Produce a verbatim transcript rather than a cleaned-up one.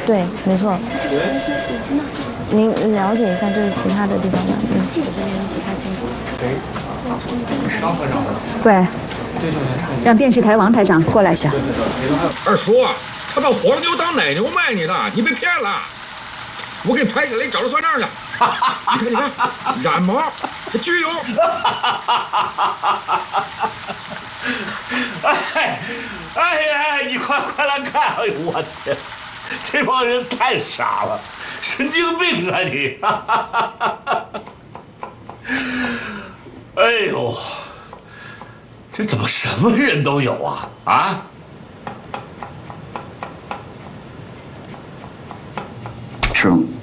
对，没错。您了解一下，就是其他的地方吗？嗯，这边一起看清楚。哎，张科长。 喂，让电视台王台长过来一下。 二叔，他把黄牛当奶牛卖你的，你被骗了。我给你拍下来，你找他算账去。你看，你看，染毛，焗油。 哎，哎呀，你快快来看！哎呦，我天，这帮人太傻了，神经病啊你！哎呦，这怎么什么人都有啊？啊？ 是吗？